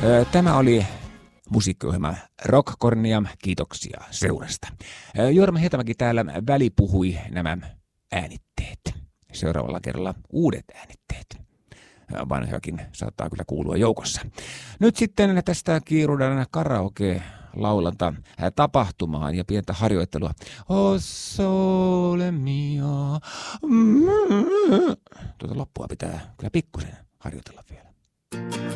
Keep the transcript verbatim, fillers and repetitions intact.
Tämä oli musiikkiohjelma Rockkornia. Kiitoksia seurasta. Jorma Hietamäki täällä välipuhui nämä äänitteet. Seuraavalla kerralla uudet äänitteet. Vanhojakin saattaa kyllä kuulua joukossa. Nyt sitten tästä kiirudan karaoke-laulanta tapahtumaan ja pientä harjoittelua. O sole mio. Tuota loppua pitää kyllä pikkusen harjoitella vielä.